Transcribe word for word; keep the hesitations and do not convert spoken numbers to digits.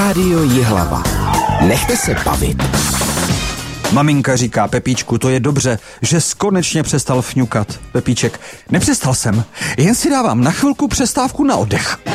Rádio Jihlava. Nechte se bavit. Maminka říká Pepíčku, to je dobře, že jsi konečně přestal fňukat. Pepíček, nepřestal jsem, jen si dávám na chvilku přestávku na oddech.